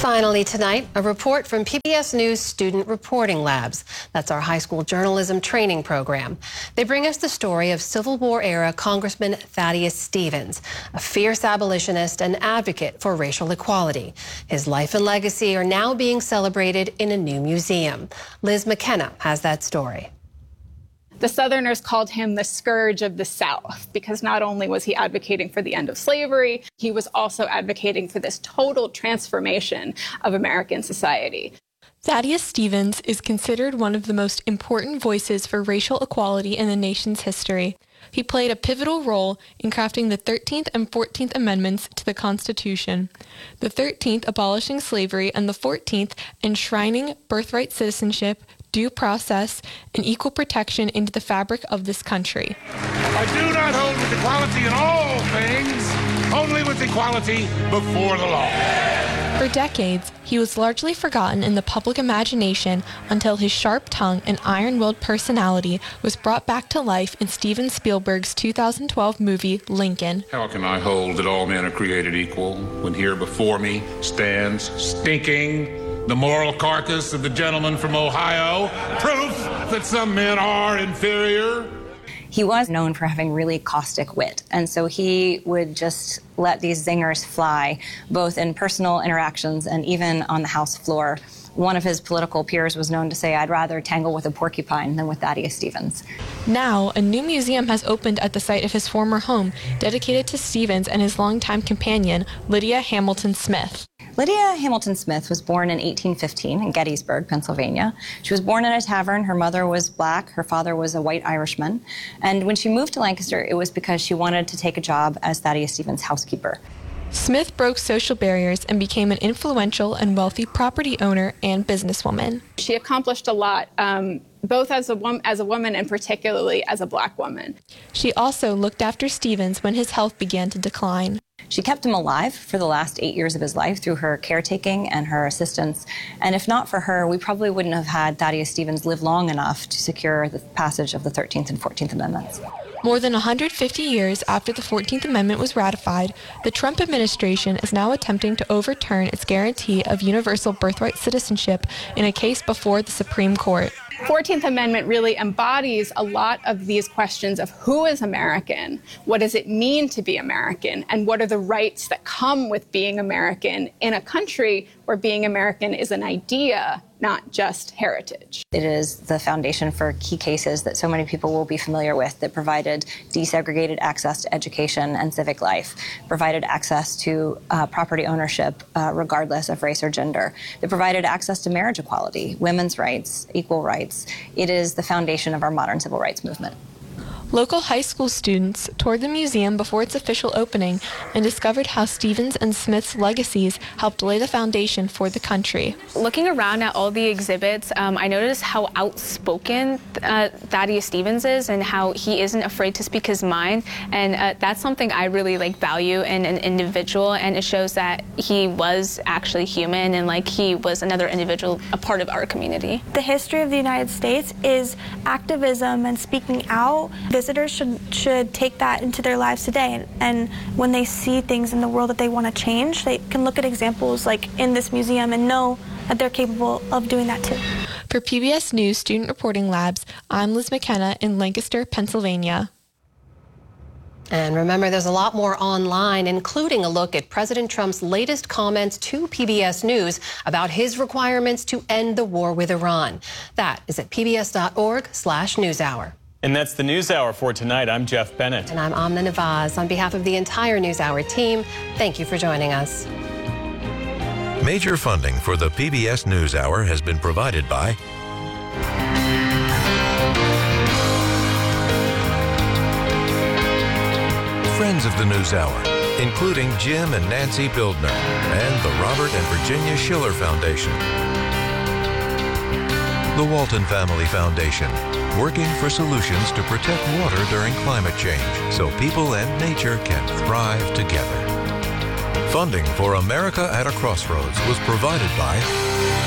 finally tonight, a report from PBS News Student Reporting Labs. That's our high school journalism training program. They bring us the story of Civil War-era Congressman Thaddeus Stevens, a fierce abolitionist and advocate for racial equality. His life and legacy are now being celebrated in a new museum. Liz McKenna has that story. The Southerners called him the scourge of the South because not only was he advocating for the end of slavery, he was also advocating for this total transformation of American society. Thaddeus Stevens is considered one of the most important voices for racial equality in the nation's history. He played a pivotal role in crafting the 13th and 14th Amendments to the Constitution, the 13th abolishing slavery and the 14th enshrining birthright citizenship, due process, and equal protection into the fabric of this country. I do not hold with equality in all things, only with equality before the law. For decades, he was largely forgotten in the public imagination until his sharp tongue and iron-willed personality was brought back to life in Steven Spielberg's 2012 movie, Lincoln. How can I hold that all men are created equal when here before me stands stinking the moral carcass of the gentleman from Ohio, proof that some men are inferior? He was known for having really caustic wit, and so he would just let these zingers fly, both in personal interactions and even on the House floor. One of his political peers was known to say, "I'd rather tangle with a porcupine than with Thaddeus Stevens." Now, a new museum has opened at the site of his former home, dedicated to Stevens and his longtime companion, Lydia Hamilton Smith. Lydia Hamilton Smith was born in 1815 in Gettysburg, Pennsylvania. She was born in a tavern. Her mother was black. Her father was a white Irishman. And when she moved to Lancaster, it was because she wanted to take a job as Thaddeus Stevens' housekeeper. Smith broke social barriers and became an influential and wealthy property owner and businesswoman. She accomplished a lot, both as a woman and particularly as a black woman. She also looked after Stevens when his health began to decline. She kept him alive for the last 8 years of his life through her caretaking and her assistance. And if not for her, we probably wouldn't have had Thaddeus Stevens live long enough to secure the passage of the 13th and 14th Amendments. More than 150 years after the 14th Amendment was ratified, the Trump administration is now attempting to overturn its guarantee of universal birthright citizenship in a case before the Supreme Court. 14th Amendment really embodies a lot of these questions of who is American, what does it mean to be American, and what are the rights that come with being American in a country where being American is an idea, not just heritage. It is the foundation for key cases that so many people will be familiar with that provided desegregated access to education and civic life, provided access to property ownership regardless of race or gender, that provided access to marriage equality, women's rights, equal rights. It is the foundation of our modern civil rights movement. Local high school students toured the museum before its official opening and discovered how Stevens and Smith's legacies helped lay the foundation for the country. Looking around at all the exhibits, I noticed how outspoken Thaddeus Stevens is and how he isn't afraid to speak his mind. And that's something I really value in an individual, and it shows that he was actually human and he was another individual, a part of our community. The history of the United States is activism and speaking out. Visitors should take that into their lives today, and when they see things in the world that they want to change, they can look at examples like in this museum and know that they're capable of doing that too. For PBS News Student Reporting Labs, I'm Liz McKenna in Lancaster, Pennsylvania. And remember, there's a lot more online, including a look at President Trump's latest comments to PBS News about his requirements to end the war with Iran. That is at pbs.org/newshour. And that's the NewsHour for tonight. I'm Jeff Bennett. And I'm Amna Nawaz. On behalf of the entire NewsHour team, thank you for joining us. Major funding for the PBS NewsHour has been provided by friends of the NewsHour, including Jim and Nancy Bildner and the Robert and Virginia Schiller Foundation. The Walton Family Foundation, working for solutions to protect water during climate change so people and nature can thrive together. Funding for America at a Crossroads was provided by